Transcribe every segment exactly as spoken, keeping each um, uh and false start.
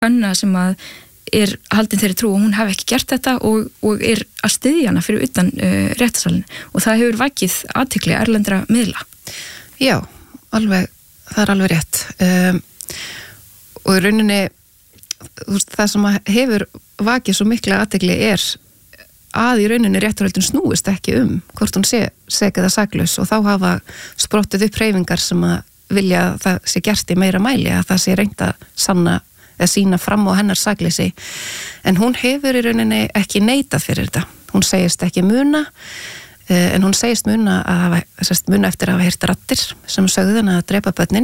kvenna sem að er haldin þeirri trú og hún hafi ekki gert þetta og, og er að styðja hana fyrir utan uh, réttarsalinn og það hefur vakið athygli erlendra miðla. Já, alveg, það er alveg rétt um, og í rauninni það sem hefur vakið svo mikla athygli er að í rauninni réttarhöldin snúist ekki um hvort hún sé sek eða saklaus og þá hafa sprottið upp hreyfingar sem að vilja að það sé gert í meira mæli að það sé reynt að sanna eða sína fram á hennar sakleysi en hún hefur í rauninni ekki neitað fyrir þetta. Hún segist ekki muna en hún segist muna, að, sérst, muna eftir að hafa heyrt raddir sem sögðu hana að drepa börnin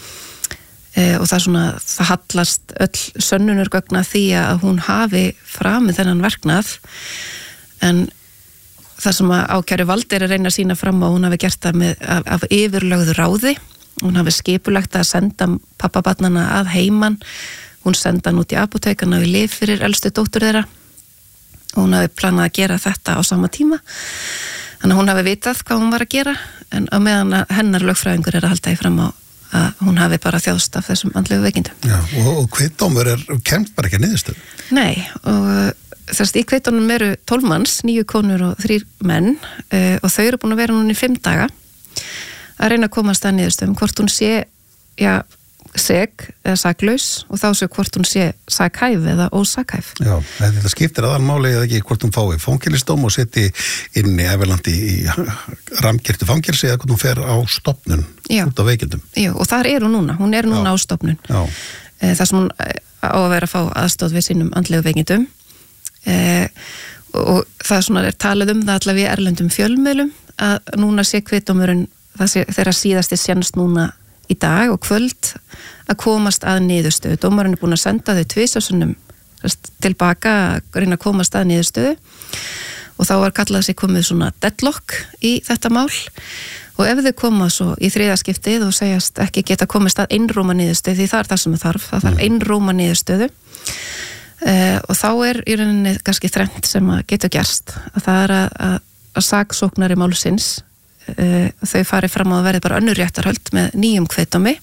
og það, svona, það hallast öll sönnunargögn að því að hún hafi framið þennan verknað en það sem að ákæru vald er að reyna að sína fram á hún hafi gert það með, af, af yfirlögðu ráði. Hún hafi skipulagt að senda pappabarnana að heiman. Hún senda hann út í apótekana við lyf fyrir elstu dóttur þeirra og hún hafi planað að gera þetta á sama tíma. Þannig að hún hafi vitað hvað hún var að gera en á meðan hennar lögfræðingur er að halda í fram á að hún hafi bara þjáðst af þessum andlegu veikindum. Já, og, og kviðdómur er kemst bara ekki að niðurstöðu? Nei, og þess í kviðdómnum eru tólf manns, níu konur og þrír menn uh, og þau eru búin að vera núna í fimm daga að reyna að komast að niðurstöðum hvort hún sé, já, sek eða saklaus og þá sé hvort hún sé sakhæf eða ósakhæf. Já, þetta skiptir aðalmáli eða ekki hvort hún fái fangelsisdóm og seti inn í Everlandi í ramgirtu fangelsi eða hvort hún fer á stofnun Já. Út á veikindum. Já, og þar er hún núna, hún er núna Já. Á stofnun. Já. Það sem hún á að vera að fá aðstóð við sínum andlegu veikindum e, og það svona er talið um það allavega í erlendum fjölmiðlum að núna sé kviðdómurinn það sé þeirra síðasti séns núna í dag og kvöld að komast að niðurstöðu. Dómarinn er búin að senda þau tvisvarsinnum tilbaka að reyna að komast að niðurstöðu og þá var kallað sér komið svona deadlock í þetta mál og ef þau koma svo í þriðaskiptið og segjast ekki geta komist að einróma niðurstöðu því það er það sem það þarf, það þarf einróma niðurstöðu uh, og þá er í rauninni kannski þrennt sem að getur gerst að það er að, að, að saksóknari málsins Uh, þau fari fram á að verði bara önnur réttarhöld með nýjum kviðdómi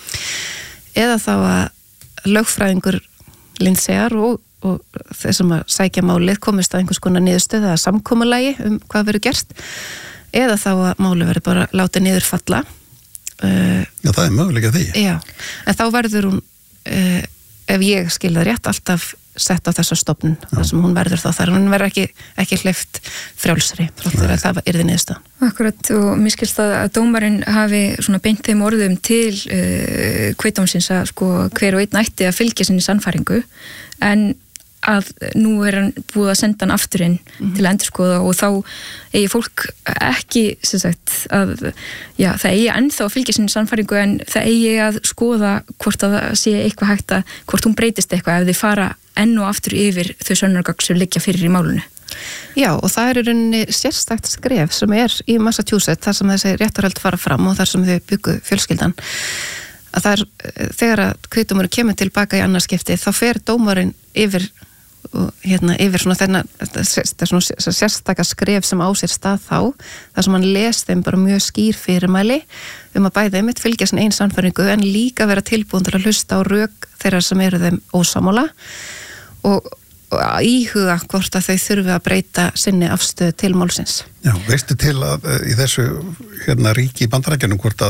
eða þá að lögfræðingur Lindsayar og, og þeir sem að sækja málið komist að einhvers konar niðurstöðu eða samkomulagi um hvað verður gert eða þá að málið verður bara látið niður falla uh, Já, það er möguleika því Já, en þá verður hún uh, ef ég skilða rétt alltaf sett á þessa stofnun þar sem hún verður þá þar hún verður ekki, ekki hleypt frjálsri þegar það yrði niðurstaðan. Akkurat og mér skilst að, að dómarinn hafi svona beint þeim orðum til uh, kviðdómsins að sko hver og einn ætti að fylgja sinni sannfæringu en að nú er hann búið að senda hann aftur inn mm-hmm. til að endurskoða og þá eigi fólk ekki sem sagt að já, það eigi ennþá að fylgja sinni sannfæringu en það eigi að skoða hvort að það sé eitthvað hægt að hvort hún breytist eitthvað ef þið fara enn og aftur yfir þau sönnunargögn sem liggja fyrir í málunu. Já, og það er í rauninni sérstakt skref sem er í Massachusetts þar sem þessi réttarhöld fara fram og þar sem þau byggu fjölskyldan að það er, þegar að kviðdómurinn kemur tilbaka í annarskipti þá fer dómarinn yfir og hérna yfir svona þennan svona sérstaka skref sem á sér stað þá þar sem hann les þeim bara mjög skýr fyrirmæli um að bæða einmitt fylgja sin einn sannfæringu en líka vera tilbúin til að hlusta á rök þeirra sem eru þeim ósammála og, og íhuga hvort að þau þurfi að breyta sinni afstöðu til málsins. Já, veistu til að í þessu hérna ríki Bandaríkjunum hvort að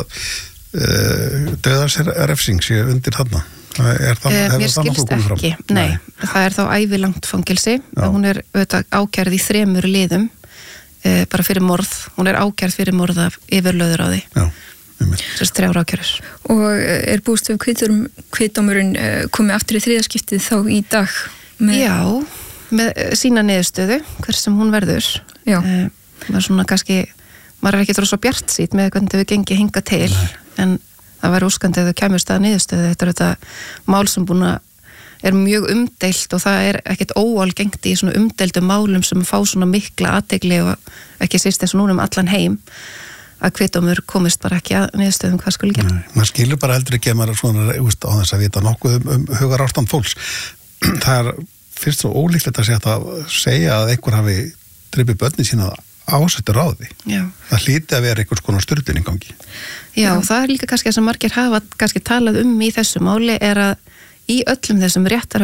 uh, dauðarefsing sé undir þarna? Er það, uh, mér skilst ekki, nei. nei það er þá ævilangt fangelsi hún er auðvitað ákærð í þremur liðum uh, bara fyrir morð hún er ákærð fyrir morð af yfirlöður á því þess þrjár ákærður og er búist við kviðdómurinn uh, komið aftur í þriðaskiptið þá í dag með... Já, með uh, sína niðurstöðu hver sem hún verður uh, maður svona kannski maður er ekki þrótt svo bjart sýt með hvernig þau gengi hinga til nei. En það væri óskandi að þau kemur stað niðurstöðu þetta er þetta mál sem búin að er mjög umdeilt og það er ekkert óalgengt í svona umdeildum málum sem fá svona mikla athygli og ekki síst þess að núna um allan heim að kviðdómur komist bara ekki að niðurstöðum hvað skuli gera. Maður skilur bara heldur ekki að maður er svona úst, á þess að vita nokkuð um, um hugar ástand fólks. Það er fyrst svo ólíklegt að segja, að segja að einhver hafi drifið börni sína ásettur á því. Já. Það hlýti að vera einhvers konar styrlun í gangi. Já, Já, það er líka kannski að sem margir hafa kannski talað um í þessu máli er að í öllum þessum réttar